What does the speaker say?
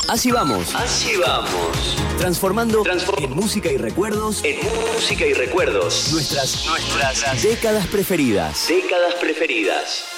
Así vamos. Así vamos. Transformando en música y recuerdos. En música y recuerdos. Nuestras décadas preferidas. Décadas preferidas.